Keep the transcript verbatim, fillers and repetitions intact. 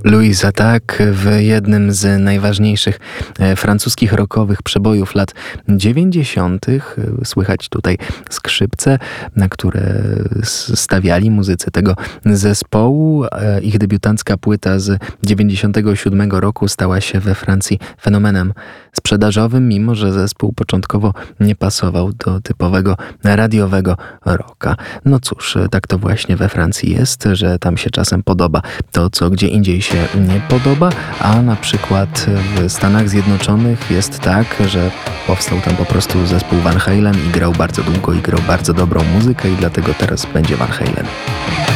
Louise Attack w jednym z najważniejszych e, francuskich rockowych przebojów lat dziewięćdziesiątych. Słychać tutaj skrzypce, na które stawiali muzycy tego zespołu. E, ich debiutancka płyta z dziewięćdziesiątego siódmego roku stała się we Francji fenomenem sprzedażowym, mimo że zespół początkowo nie pasował do typowego radiowego rocka. No cóż, tak to właśnie we Francji jest, że tam się czasem podoba to, co gdzie indziej się nie podoba, a na przykład w Stanach Zjednoczonych jest tak, że powstał tam po prostu zespół Van Halen i grał bardzo długo i grał bardzo dobrą muzykę i dlatego teraz będzie Van Halen.